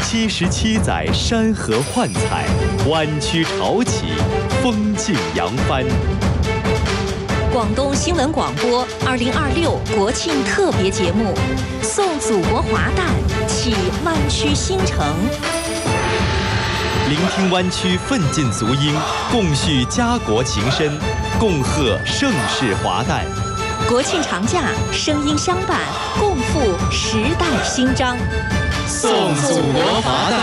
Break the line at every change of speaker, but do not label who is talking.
77载山河幻彩，湾区潮起，风景扬帆。
广东新闻广播2026国庆特别节目，送祖国华诞，启湾区新城。
聆听湾区奋进足音，共叙家国情深，共贺盛世华诞。
国庆长假，声音相伴，共赴时代新章。
送祖国华诞。